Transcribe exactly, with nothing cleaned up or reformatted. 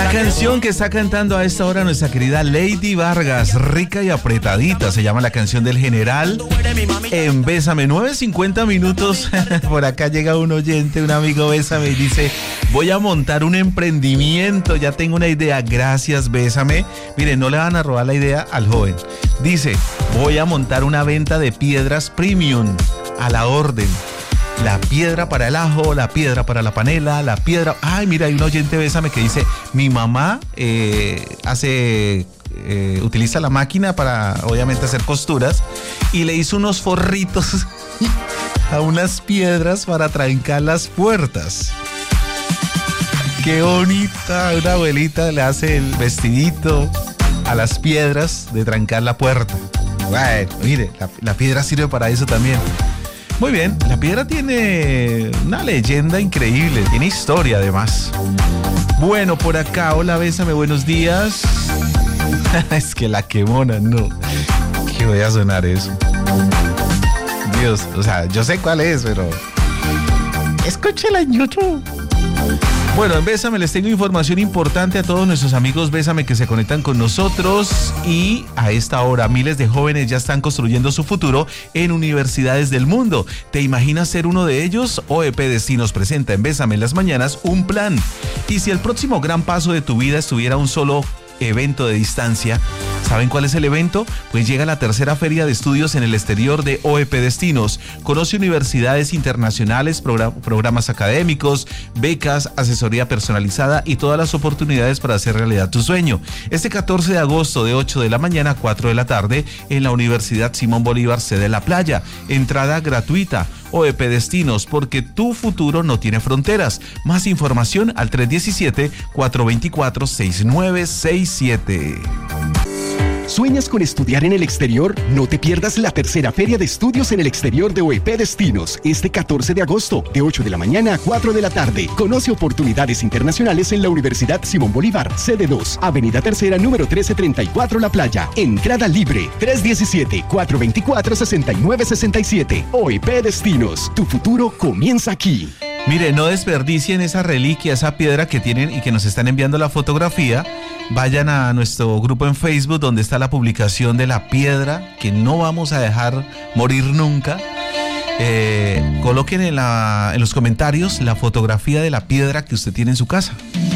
La canción que está cantando a esta hora nuestra querida Lady Vargas, rica y apretadita, se llama la canción del general en Bésame. Nueve cincuenta minutos, por acá llega un oyente, un amigo Bésame, y dice: voy a montar un emprendimiento, ya tengo una idea. Gracias, Bésame. Mire, no le van a robar la idea al joven. Dice: voy a montar una venta de piedras premium a la orden. La piedra para el ajo, la piedra para la panela, la piedra... Ay, mira, hay un oyente, Bésame, que dice: mi mamá eh, hace... Eh, utiliza la máquina para, obviamente, hacer costuras, y le hizo unos forritos a unas piedras para trancar las puertas. Qué bonita, una abuelita le hace el vestidito a las piedras de trancar la puerta. Bueno, mire, la, la piedra sirve para eso también. Muy bien, la piedra tiene una leyenda increíble, tiene historia además. Bueno, por acá, hola, Bésame, buenos días. Es que la quemona, no. ¿Qué voy a sonar eso? Dios, o sea, yo sé cuál es, pero... escúchela en YouTube. Bueno, en Bésame les tengo información importante a todos nuestros amigos Bésame que se conectan con nosotros, y a esta hora miles de jóvenes ya están construyendo su futuro en universidades del mundo. ¿Te imaginas ser uno de ellos? O E P Destinos presenta en Bésame en las mañanas un plan. Y si el próximo gran paso de tu vida estuviera un solo evento de distancia, ¿saben cuál es el evento? Pues llega la tercera feria de estudios en el exterior de O E P Destinos. Conoce universidades internacionales, progr- programas académicos, becas, asesoría personalizada y todas las oportunidades para hacer realidad tu sueño. Este catorce de agosto de ocho de la mañana a cuatro de la tarde en la Universidad Simón Bolívar, sede La Playa. Entrada gratuita. O E P Destinos, porque tu futuro no tiene fronteras. Más información al tres uno siete, cuatro dos cuatro, seis nueve seis siete. ¿Sueñas con estudiar en el exterior? No te pierdas la tercera Feria de Estudios en el Exterior de O E P Destinos, este catorce de agosto, de ocho de la mañana a cuatro de la tarde. Conoce oportunidades internacionales en la Universidad Simón Bolívar, sede dos, Avenida Tercera, número trece treinta y cuatro, La Playa. Entrada libre, tres uno siete, cuatro dos cuatro, seis nueve seis siete. O E P Destinos, tu futuro comienza aquí. Mire, no desperdicien esa reliquia, esa piedra que tienen y que nos están enviando la fotografía. Vayan a nuestro grupo en Facebook donde está la publicación de la piedra que no vamos a dejar morir nunca. Eh, coloquen en, la, en los comentarios la fotografía de la piedra que usted tiene en su casa.